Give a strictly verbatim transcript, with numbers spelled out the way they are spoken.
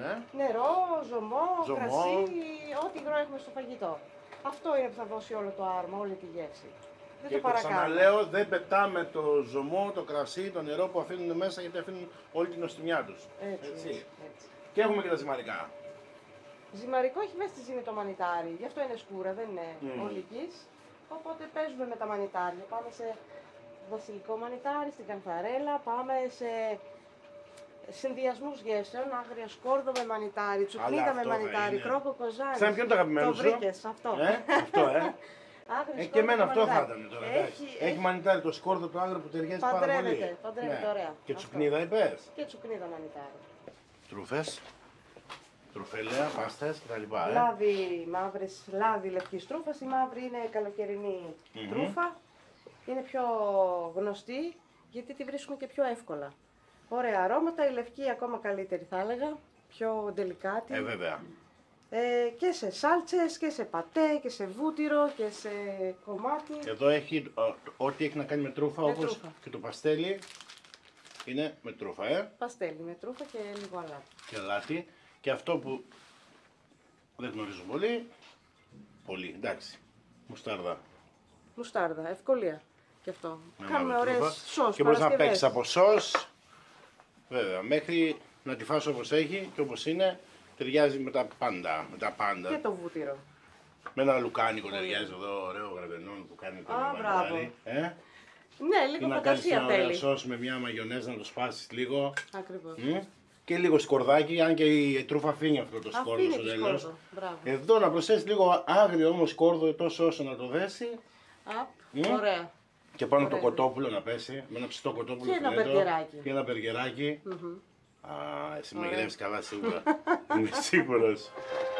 Ναι. Νερό, ζωμό, Ζωμό. κρασί, ό,τι υγρό έχουμε στο φαγητό. Αυτό είναι που θα δώσει όλο το άρωμα, όλη τη γεύση. Δεν Και το το παρακάνουμε. ξαναλέω, δεν πετάμε το ζωμό, το κρασί, το νερό που αφήνουν μέσα γιατί αφήνουν όλη την νοστιμιά τους. Έτσι, έτσι. έτσι. Και έχουμε και τα ζυμαρικά. Ζυμαρικό έχει μέσα στη ζύμη το μανιτάρι, γι' αυτό είναι σκούρα, δεν είναι Mm. ολικής. Οπότε παίζουμε με τα μανιτάρια. Πάμε σε βασιλικό μανιτάρι, στην κανθαρέλα, πάμε σε συνδυασμούς γεύσεων, άγρια σκόρδο με μανιτάρι, τσουκνίδα Αλλά με αυτό θα μανιτάρι, είναι. κρόκο κοζάνι. Σαν ποιο είναι το αγαπημένο Το σου? βρήκες, αυτό. Ε, αυτό, ε. Άγριο ε και σκόρδο εμένα με αυτό θα μανιτάρι. ήταν τώρα. Έχει, εντάξει. έχει, Έχει μανιτάρι το σκόρδο του άγρου που ταιριάζει πάρα πολύ. Παντρεύεται, παντρεύεται, ωραία. Και Αυτό. τσουκνίδα είπες. Και τσουκνίδα μανιτάρι. Τρούφες, τρουφέλαια, πάστες κτλ. Ε. Λάδι μαύρης, λάδι λευκής τρούφας. Η μαύρη είναι καλοκαιρινή Μμμ. τρούφα. Είναι πιο γνωστή γιατί τη βρίσκουμε και πιο εύκολα. Ωραία αρώματα, η λευκή ακόμα καλύτερη θα έλεγα. Πιο ντελικάτη. Ε, βέβαια. Ε, και σε σάλτσες και σε πατέ και σε βούτυρο και σε κομμάτι. Εδώ έχει ο, ό,τι έχει να κάνει με τρούφα, Με όπως τρούφα. και το παστέλι είναι με τρούφα, ε. Παστέλι με τρούφα και λίγο αλάτι. Και αλάτι. Και αυτό που δεν γνωρίζω πολύ, πολύ, εντάξει, μουστάρδα. Μουστάρδα, ευκολία και αυτό. με Κάνουμε μαύρη ωραίες τρούφα. σως, Και μπορείς να παρασκευές. παίξεις από σως, βέβαια, μέχρι να τη φας όπως έχει και όπως είναι, ταιριάζει με τα πάντα, με τα πάντα. Και το βούτυρο. Με ένα λουκάνικο ταιριάζει εδώ, ωραίο γραβενόν που κάνει το Α, μανιτάρι. Ε? Ναι, Ή λίγο να κάνεις φαντασία μια ωραία θέλει. σως με μια μαγιονέζα να το σπάσεις λίγο. Ακριβώς. Μμ. Και λίγο σκορδάκι, αν και η τρούφα αφήνει αυτό το σκόρδο Αφήνει στο το τέλος. σκόρδο. Μπράβο. Εδώ να προσθέσεις λίγο άγριο όμως σκόρδο τόσο όσο να το δέσει. Απ, Μμ. ωραία. Και πάνω το Ωραία. κοτόπουλο να πέσει, με ένα ψητό κοτόπουλο Και ένα φιλέτο. μπεργκεράκι. Και ένα μπεργκεράκι. Μμμ. Α, εσύ Ωραία. μαγειρεύεις καλά σίγουρα. Είμαι σίγουρος.